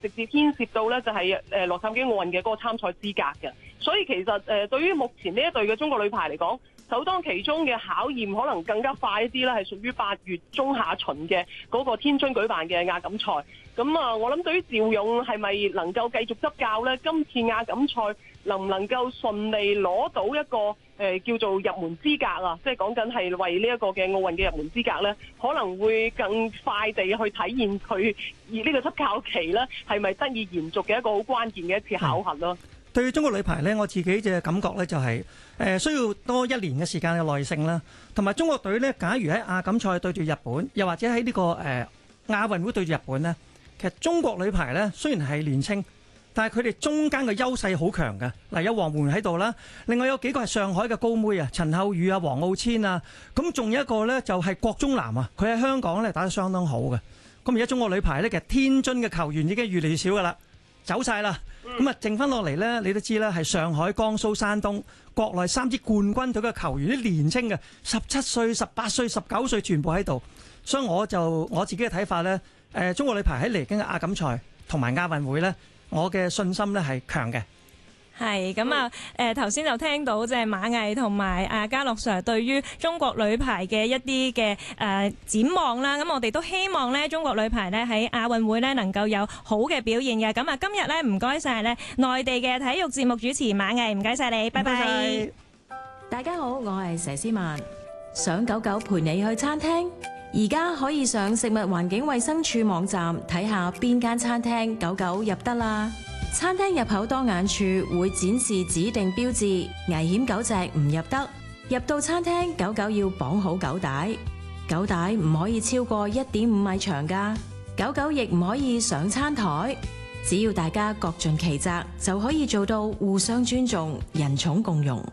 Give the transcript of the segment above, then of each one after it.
直接牽涉到咧就係洛杉磯奧運嘅嗰個參賽資格嘅。所以其實對於目前呢一隊嘅中國女排嚟講，首當其衝嘅考驗可能更加快一啲啦，係屬於8月中下旬嘅嗰個天津舉辦嘅亞錦賽。咁啊，我諗對於趙勇係咪能夠繼續執教呢？今次亞錦賽能唔能夠順利攞到一個叫做入門資格啊？即係講緊係為呢一個嘅奧運嘅入門資格呢，可能會更快地去體現佢而呢個執教期呢係咪得以延續嘅一個好關鍵嘅一次考核咯。 對中國女排呢，我自己嘅感覺呢就係需要多1年嘅時間嘅耐性啦，同埋中國隊呢，假如喺亞錦賽對住日本，又或者喺呢個亞運會對住日本呢，其實中國女排呢雖然係年青，但係佢哋中間嘅優勢好強嘅。嗱，有黃媛喺度啦，另外有幾個係上海嘅高妹啊，陳厚宇啊、黃傲千啊，咁仲有一個呢，就係郭宗南啊，佢喺香港呢打得相當好嘅。咁而家中國女排呢，其實天津嘅球員已經越嚟越少噶啦，走晒啦。咁啊，剩翻落嚟呢，你都知啦，係上海、江蘇、山東國內3支冠軍隊嘅球員，啲年青嘅17歲、18歲、19歲全部喺度，所以我自己嘅睇法呢，中國女排喺嚟緊嘅亞錦賽同埋亞運會呢，我嘅信心呢係強嘅。 係咁啊！頭先就聽到即係馬毅同埋嘉樂 Sir 對於中國女排嘅一啲嘅展望啦。咁我哋都希望咧中國女排咧喺亞運會咧能夠有好嘅表現嘅。咁啊，今日咧唔該晒咧內地嘅體育節目主持馬毅，唔該晒你，拜拜。 大家好，我係佘詩曼。想狗狗陪你去餐廳，而家可以上食物環境衛生署網站睇下邊間餐廳狗狗入得啦。餐廳入口當眼處會展示指定標誌，危險狗隻唔入得。入到餐廳，狗狗要綁好狗帶，狗帶唔可以超過1.5米長㗎。狗狗亦唔可以上餐台。只要大家各盡其責，就可以做到互相尊重、人寵共融。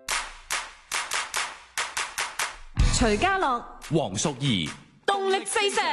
徐家樂、 黃淑儀， 動力四射。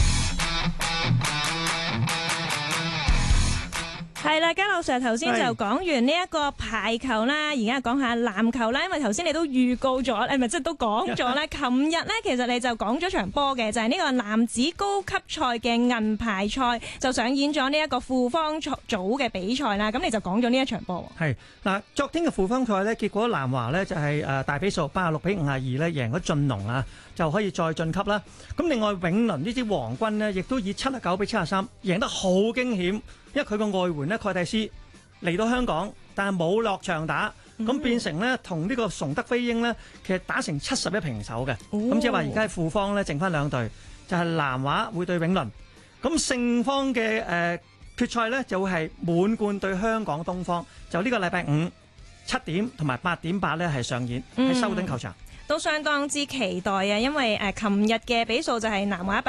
係啦，嘉樂 Sir 頭先就講完呢一個排球啦，而家講下籃球啦。因為頭先你都預告咗，你咪即係都講咗咧。琴日咧，其實你就講咗場波嘅，就係呢個男子高級賽嘅銀牌賽，就上演咗呢一個富方組嘅比賽啦。咁你就講咗呢一場波。係嗱，昨天嘅富方賽咧，結果南華咧就係大比數86-52咧贏咗晉龍啊，就可以再晉級啦。咁另外永倫呢支皇軍呢，亦都以79-73贏得好驚險。因為佢個外援呢，蓋蒂斯嚟到香港，但係冇落場打，咁變成呢同呢個崇德飛鷹呢，其實打成71平手嘅。咁即係話而家喺富方呢，剩翻2隊，就係南華會對永倫。咁勝方嘅決賽呢，就會係滿貫對香港東方，就呢個禮拜5 7點同埋8點8呢係上演喺修頓球場。 都相當之期待啊！因為琴日嘅比數就係南華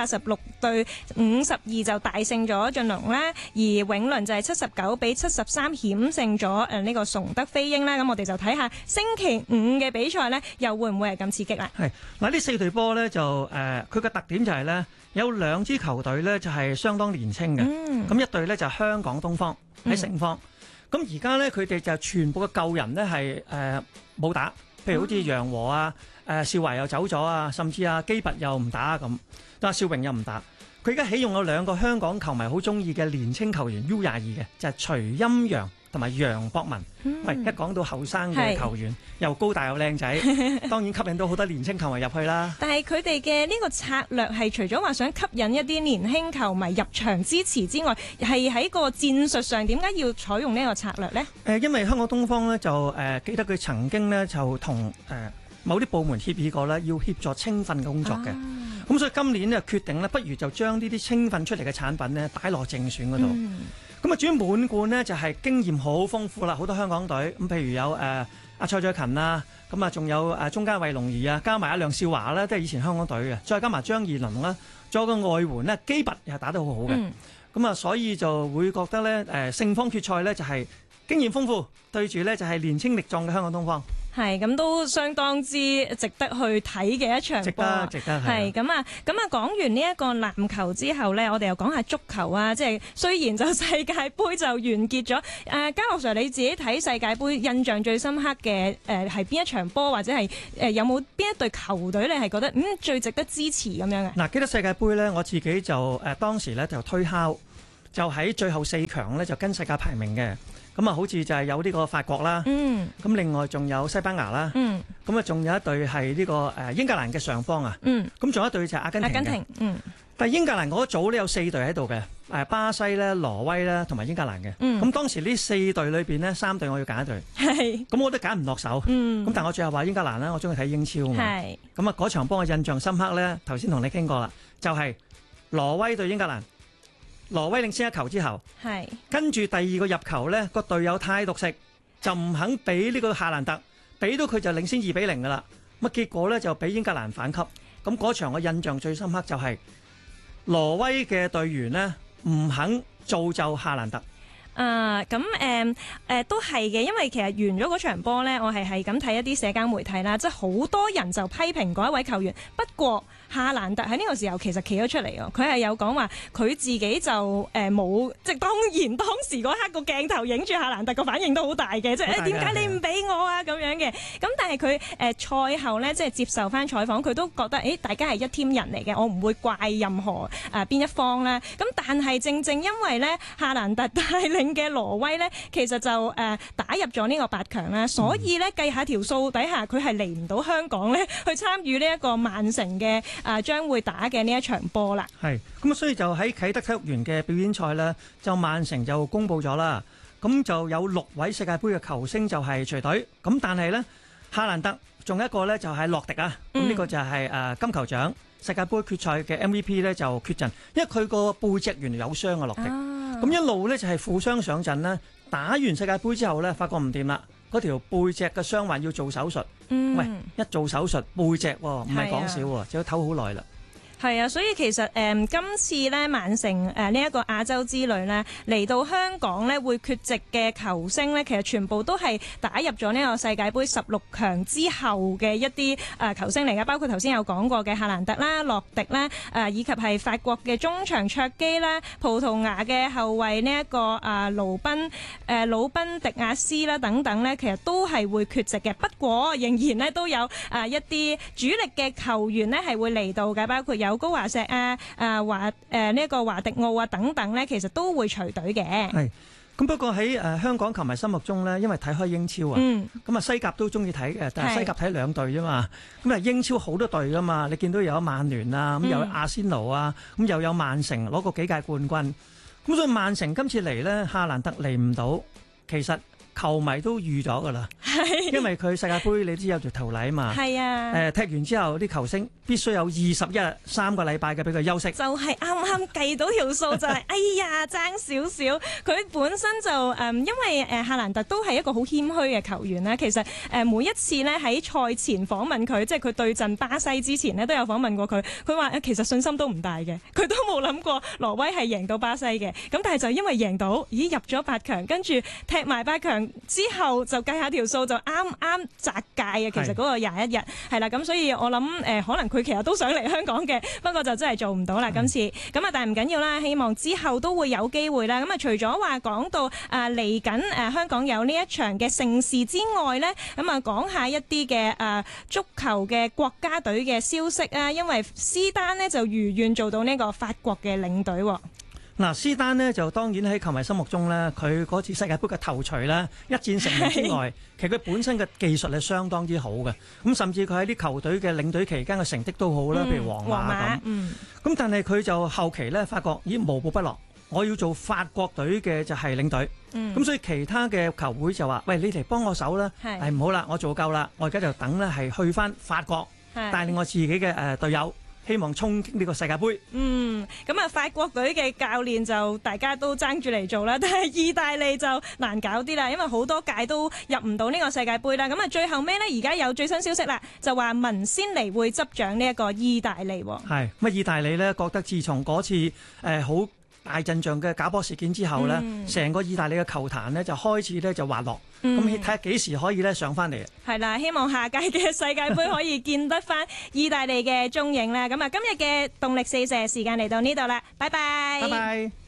86-52就大勝咗晉龍啦，而永倫就係79-73險勝咗呢個崇德飛鷹啦。咁我哋就睇下星期5嘅比賽呢，又會唔會係咁刺激啦？係嗱，呢4隊波呢，就佢嘅特點就係呢，有2支球隊呢，就係相當年輕嘅，咁一隊呢，就係香港東方喺城方，咁而家呢，佢哋就全部嘅舊人呢，係冇打。譬如好似楊和啊、邵華又走咗啊，甚至基拔又唔打咁，但係邵榮又唔打。佢而家起用咗2個香港球迷好中意嘅年青球員 U22嘅，就係徐欽陽同埋楊博文。喂，一講到後生嘅球員，又高大又靚仔，當然吸引到好多年青球迷入去啦。 但係佢哋嘅呢個策略係除咗話想吸引一啲年輕球迷入場支持之外，係喺個戰術上點解要採用呢個策略呢？ 因為香港東方呢，就記得佢曾經呢，就同某啲部門協議過呢，要協助青訓嘅工作嘅。咁所以今年呢，決定呢，不如就將呢啲青訓出嚟嘅產品呢，擺落正選嗰度。咁啊，至於滿貫呢，就係經驗好豐富啦，好多香港隊咁，譬如有阿蔡卓勤啊，咁啊仲有中間衛龍兒啊，加埋阿梁少華啦，都係以前香港隊嘅，再加埋張義麟啦，仲有個外援呢，基拔又打得好好嘅。咁啊，所以就會覺得呢，勝方決賽呢，就係經驗豐富，對住呢，就係年青力壯嘅香港東方。 係咁都相當之值得去睇嘅一場波，值得係咁啊！講完呢一個籃球之後呢，我哋又講下足球啊！即係雖然就世界盃就完結咗，嘉樂 Sir 你自己睇世界盃印象最深刻嘅係邊一場波，或者係有冇邊一隊球隊你係覺得最值得支持咁樣嘅？ 嗱，記得世界盃呢，我自己就當時呢就推敲。 就喺最後4強咧就跟世界排名嘅。咁啊，好似就係有呢個法國啦，咁另外仲有西班牙啦，咁啊仲有一隊係呢個英格蘭嘅上方啊，咁仲有一隊就係阿根廷。但係英格蘭嗰組咧有4隊喺度嘅，巴西咧、挪威咧同埋英格蘭嘅。咁當時呢4隊裏邊呢3隊我要揀一隊，咁我都揀唔落手。咁但係我最後話英格蘭啦，我中意睇英超嘛。咁啊嗰場幫我印象深刻咧，頭先同你傾過啦，就係挪威對英格蘭。挪威領先1球之後，跟住第2個入球呢個隊友太獨食，就唔肯俾呢個夏蘭特，俾到佢就領先2-0噶啦。咁結果呢就俾英格蘭反擊。咁嗰場我印象最深刻就係挪威嘅隊員呢唔肯造就夏蘭特。 都係嘅，因為其實完咗嗰場波呢，我係咁睇一啲社交媒體啦，即係好多人就批評嗰一位球員。不過夏蘭特喺呢個時候其實企咗出嚟喎，佢係有講話佢自己就冇，即係當時嗰刻個鏡頭影住夏蘭特個反應都好大嘅，即係點解你唔俾我啊咁樣嘅。咁但係佢賽後呢，即係接受翻採訪，佢都覺得大家係一 team 人嚟嘅，我唔會怪任何邊一方啦。咁但係正因為呢夏蘭特帶領嘅挪威呢，其實就打入咗呢個8強啦，所以呢計下條數底下，佢係嚟唔到香港呢去參與呢一個曼城嘅將會打嘅呢一場波啦。 係咁，所以就喺啟德體育園嘅表演賽呢，就曼城就公佈咗啦。咁就有6位世界盃嘅球星就係隨隊。咁但係呢，夏蘭特仲有一個呢，就係洛迪啊。咁呢個就係金球獎世界盃決賽嘅 MVP 呢，就缺陣，因為佢個背脊原來有傷啊，洛迪。咁一路呢，就係負傷上陣啦。打完世界盃之後呢，發覺唔掂啦，嗰條背脊嘅傷患要做手術。喂，一做手術背脊唔係講笑喎，就要唞好耐啦。 係啊，所以其實今次咧曼城呢一個亞洲之旅咧嚟到香港咧會缺席嘅球星咧，其實全部都係打入咗呢個世界盃16強之後嘅一啲球星嚟嘅，包括頭先有講過嘅夏蘭特啦、洛迪啦，以及係法國嘅中場卓基啦、葡萄牙嘅後衛呢一個魯賓迪亞斯啦等等咧，其實都係會缺席嘅。不過仍然咧都有一啲主力嘅球員咧係會嚟到嘅，包括有高華石呢一個華迪奧啊等等咧，其實都會隨隊嘅。係咁，不過喺香港球迷心目中咧，因為睇開英超啊，咁啊西甲都中意睇嘅，但係西甲睇2隊啫嘛。咁啊英超好多隊噶嘛，你見到有曼聯啊，咁有阿仙奴啊，咁又有曼城攞過幾屆冠軍。咁所以曼城今次嚟咧，夏蘭特嚟唔到，其實球迷都預咗噶啦，因為佢世界盃你知有條頭禮嘛，踢完之後啲球星必須有21日3個禮拜嘅俾佢休息， 就係啱啱計到條數就係哎呀爭少少。佢本身就因為夏蘭特都係一個好謙虛嘅球員啦，其實每一次呢喺賽前訪問佢，即係佢對陣巴西之前呢都有訪問過佢，佢話其實信心都唔大嘅，佢都冇諗過挪威係贏到巴西嘅，咁但係就因為贏到，咦入咗8強，跟住踢埋8強。之後就計下條數就啱啱擲界啊！其實嗰個21日係啦，咁所以我諗可能佢其實都想嚟香港嘅，不過就真係做唔到啦今次。咁啊，但係唔緊要啦，希望之後都會有機會啦。咁啊，除咗話講到嚟緊香港有呢一場嘅盛事之外呢，咁啊講下一啲嘅足球嘅國家隊嘅消息啊，因為施丹呢就如願做到呢個法國嘅領隊。 嗱，施丹呢就當然喺球迷心目中呢，佢嗰次世界盃嘅頭槌呢，一戰成名之外，其實佢本身嘅技術係相當之好嘅。咁甚至佢喺啲球隊嘅領隊期間嘅成績都好啦，譬如皇馬咁。咁但係佢就後期呢發覺，咦，無寶不落，我要做法國隊嘅就係領隊。咁所以其他嘅球會就話：喂，你嚟幫我手啦！唔好啦，我做夠啦，我而家就等呢係去返法國，帶領我自己嘅隊友。希望衝擊呢個世界盃。 咁啊，法國隊嘅教練就大家都爭住嚟做啦，但係意大利就難搞啲啦，因為好多屆都入唔到呢個世界盃啦。咁啊，最後尾呢，而家有最新消息啦，就話文仙尼會執掌呢一個意大利。 係咁啊，意大利呢覺得自從嗰次好大陣仗嘅假波事件之後呢，成個意大利嘅球壇呢就開始呢就滑落。咁睇下幾時可以咧上翻嚟？係啦，希望下屆嘅世界盃可以見得翻意大利嘅蹤影啦。咁啊，今日嘅動力四射時間嚟到呢度啦，拜拜。 拜拜。